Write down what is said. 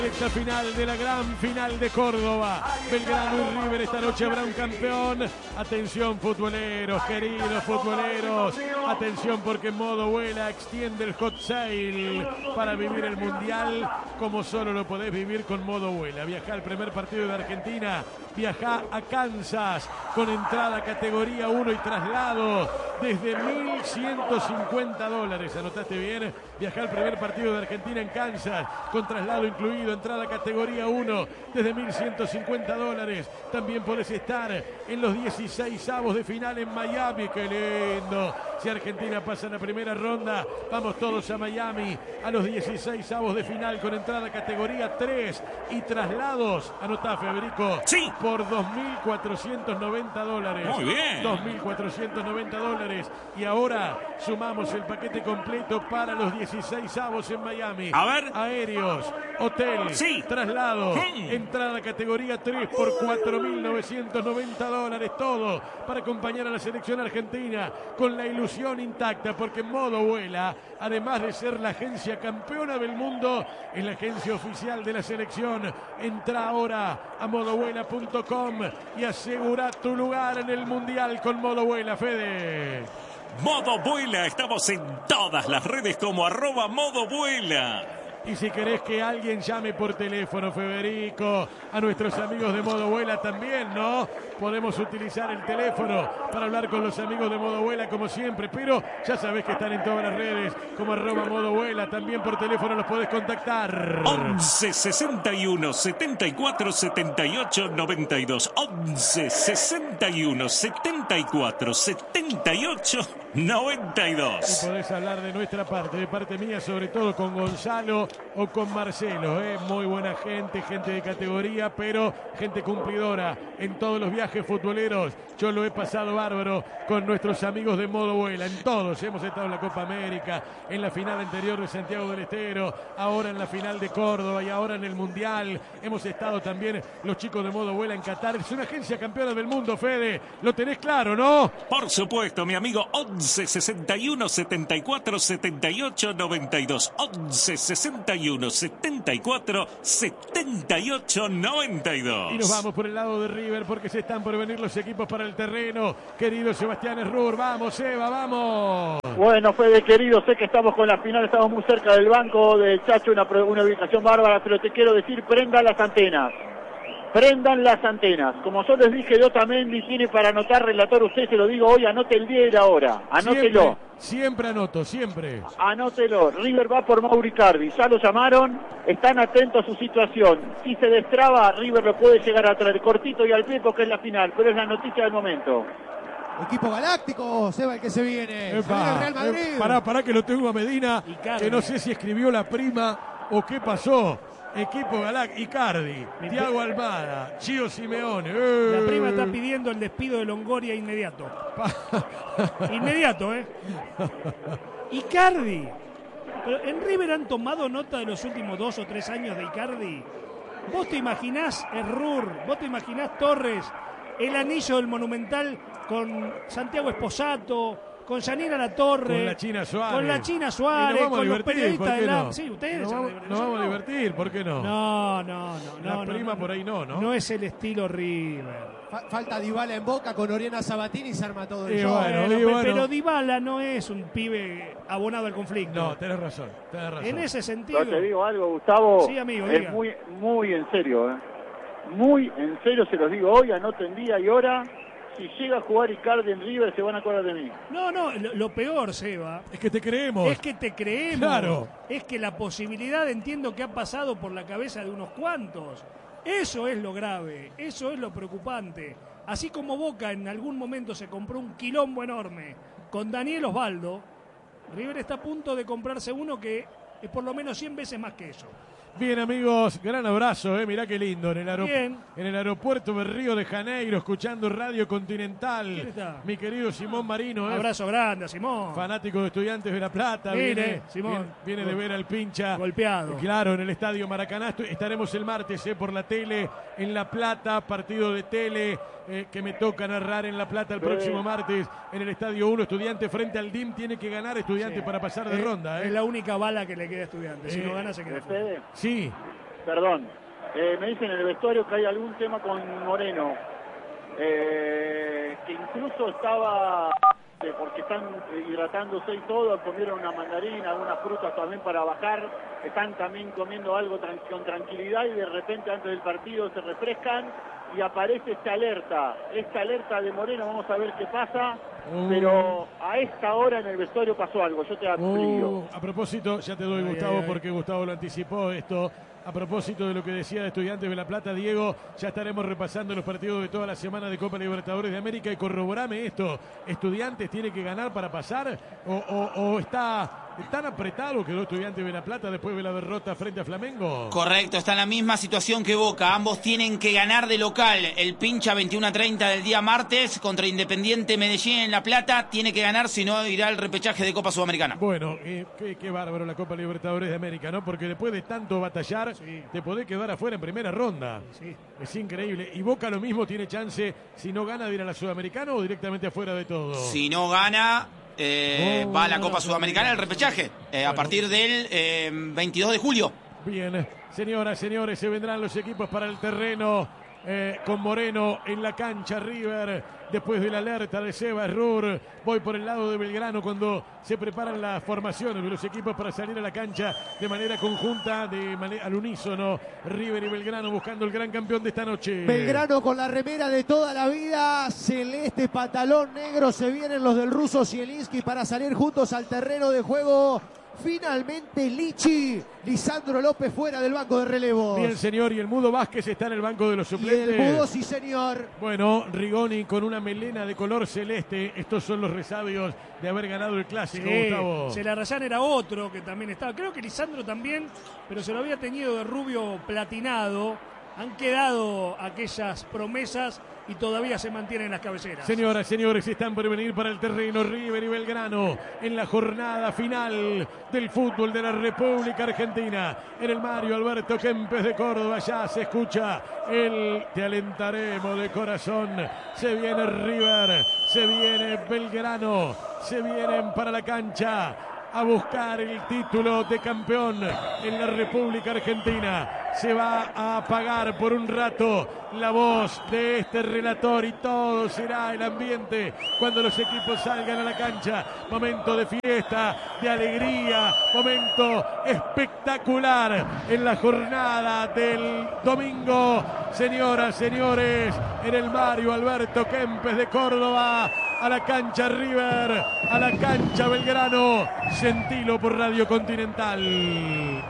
Esta final de la gran final de Córdoba. Belgrano y River esta noche habrá un campeón. Atención futboleros, queridos futboleros. Atención porque Modo Vuela extiende el hot sale para vivir el mundial como solo lo podés vivir con Modo Vuela. Viajá al primer partido de Argentina. Viajá a Kansas con entrada categoría 1 y traslado desde $1.150. ¿Anotaste bien? Viajá al primer partido de Argentina en Kansas con traslado incluido. Entrada categoría 1 desde $1.150. También podés estar en los 16avos de final en Miami. ¡Qué lindo! Si Argentina pasa en la primera ronda, vamos todos a Miami a los 16avos de final con entrada categoría 3 y traslados. Anotá, Federico. Sí. Por $2.490. Muy bien. $2.490. Y ahora sumamos el paquete completo para los 16avos en Miami. A ver. Aéreos, hotel, Sí. traslado, entrada categoría 3 por $4.990. Todo para acompañar a la selección argentina con la ilusión intacta, porque Modo Vuela, además de ser la agencia campeona del mundo, es la agencia oficial de la selección. Entra ahora a modovuela.com y asegura tu lugar en el mundial con Modo Vuela, Fede. Modo Vuela, estamos en todas las redes como @modovuela. Y si querés que alguien llame por teléfono, Federico, a nuestros amigos de Modo Vuela también, ¿no? Podemos utilizar el teléfono para hablar con los amigos de Modo Vuela como siempre, pero ya sabés que están en todas las redes como @Modo Vuela. También por teléfono los podés contactar. 11 61 74 78 92. 11 61 74 78 92. Y podés hablar de nuestra parte, de parte mía, sobre todo con Gonzalo o con Marcelo, muy buena gente, gente de categoría, pero gente cumplidora en todos los viajes futboleros. Yo lo he pasado bárbaro con nuestros amigos de Modo Vuela, en todos. Hemos estado en la Copa América, en la final anterior de Santiago del Estero, ahora en la final de Córdoba y ahora en el Mundial. Hemos estado también los chicos de Modo Vuela en Qatar. Es una agencia campeona del mundo, Fede. Lo tenés claro, ¿no? Por supuesto, mi amigo. 11 61 74 78 92. 11 61 74 78 92. Y nos vamos por el lado de River porque se están por venir los equipos para el terreno. Querido Sebastián Errur, vamos, Eva, vamos. Bueno, Fede, querido, sé que estamos con la final, estamos muy cerca del banco del Chacho, una ubicación bárbara, pero te quiero decir, prendan las antenas. Prendan las antenas. Como yo les dije, Otamendi tiene para anotar, relator, usted se lo digo hoy, anote el día y la hora. Anótelo. Siempre anoto, siempre. Anótelo. River va por Mauro Icardi. Ya lo llamaron, están atentos a su situación. Si se destraba, River lo puede llegar a traer cortito y al pie porque es la final, pero es la noticia del momento. Equipo galáctico, Seba, el que se viene. Se viene el Real Madrid. Pará que lo tengo a Medina, Icardi. que no sé si escribió la prima o qué pasó. Equipo Galac, Icardi, Thiago Almada, Gio Simeone. La prima está pidiendo el despido de Longoria inmediato. Inmediato, Icardi. Pero en River han tomado nota de los últimos 2 o 3 años de Icardi. ¿Vos te imaginás Errur? ¿Vos te imaginás Torres? El anillo del Monumental con Santiago Esposato, con Yanina Latorre, con la China Suárez, con los periodistas de la... Sí, ustedes nos vamos a divertir, ¿por qué no? No. La prima por ahí no. No es el estilo River. Falta Dybala en Boca con Oriana Sabatini y se arma todo el show. Bueno. Pero Dybala no es un pibe abonado al conflicto. No, tenés razón. En ese sentido. Yo te digo algo, Gustavo. Sí, amigo, es diga. muy en serio, Muy en serio se los digo hoy, anoten día y hora. Si llega a jugar Icardi en River, se van a acordar de mí. No, lo peor, Seba. Es que te creemos. Es que te creemos. Claro. Es que la posibilidad, entiendo que ha pasado por la cabeza de unos cuantos. Eso es lo grave, eso es lo preocupante. Así como Boca en algún momento se compró un quilombo enorme con Daniel Osvaldo, River está a punto de comprarse uno que es por lo menos 100 veces más que eso. Bien, amigos, gran abrazo, mirá qué lindo, en Bien. el aeropuerto de Río de Janeiro, escuchando Radio Continental. ¿Quién está? Mi querido Simón Marino, Abrazo grande a Simón. fanático de Estudiantes de La Plata. Mire, Simón. Viene de ver al pincha. Golpeado. Claro, en el Estadio Maracaná. Estaremos el martes por la tele en La Plata, partido de tele que me toca narrar en La Plata el próximo martes en el Estadio 1. Estudiante frente al DIM, tiene que ganar Estudiante para pasar de ronda. Es la única bala que le queda a Estudiante. Si no gana, se queda fuera. Sí. Perdón. Me dicen en el vestuario que hay algún tema con Moreno. Que incluso estaba... porque están hidratándose y todo, comieron una mandarina, algunas frutas también para bajar, están también comiendo algo con tranquilidad y de repente antes del partido se refrescan y aparece esta alerta de Moreno, vamos a ver qué pasa, pero a esta hora en el vestuario pasó algo, yo te amplío. A propósito, ya te doy Gustavo, porque Gustavo lo anticipó esto. A propósito de lo que decía de Estudiantes de La Plata, Diego, ya estaremos repasando los partidos de toda la semana de Copa Libertadores de América y corroborame esto, ¿Estudiantes tiene que ganar para pasar o está tan apretado quedó Estudiantes de La Plata después de la derrota frente a Flamengo? Correcto, está en la misma situación que Boca, ambos tienen que ganar de local, el pincha 21:30 del día martes contra Independiente Medellín en La Plata, tiene que ganar, si no irá al repechaje de Copa Sudamericana. Bueno, qué bárbaro la Copa Libertadores de América, ¿no? Porque después de tanto batallar, te podés quedar afuera en primera ronda. Sí. Es increíble. Y Boca lo mismo tiene chance, si no gana, de ir a la Sudamericana o directamente afuera de todo. Si no gana, va a la Copa Sudamericana, el repechaje, a partir del 22 de julio. Bien, señoras, señores, se vendrán los equipos para el terreno con Moreno en la cancha. River, después de la alerta de Seba Rur, voy por el lado de Belgrano cuando se preparan las formaciones de los equipos para salir a la cancha de manera conjunta, al unísono. River y Belgrano buscando el gran campeón de esta noche. Belgrano con la remera de toda la vida, celeste, pantalón negro, se vienen los del ruso Zielinski para salir juntos al terreno de juego. Finalmente Lichi, Lisandro López fuera del banco de relevos. Bien, señor, y el Mudo Vázquez está en el banco de los suplentes. Y el Mudo, sí, señor. Bueno, Rigoni con una melena de color celeste. Estos son los resabios de haber ganado el clásico, Gustavo. Celarayán era otro que también estaba. Creo que Lisandro también, pero se lo había teñido de rubio platinado. Han quedado aquellas promesas y todavía se mantienen las cabeceras. Señoras, señores, están por venir para el terreno River y Belgrano en la jornada final del fútbol de la República Argentina. En el Mario Alberto Kempes de Córdoba ya se escucha el "te alentaremos de corazón". Se viene River, se viene Belgrano, se vienen para la cancha a buscar el título de campeón en la República Argentina. Se va a apagar por un rato la voz de este relator y todo será el ambiente cuando los equipos salgan a la cancha. Momento de fiesta, de alegría, momento espectacular en la jornada del domingo. Señoras, señores, en el Mario Alberto Kempes de Córdoba, a la cancha River, a la cancha Belgrano. Sentilo por Radio Continental.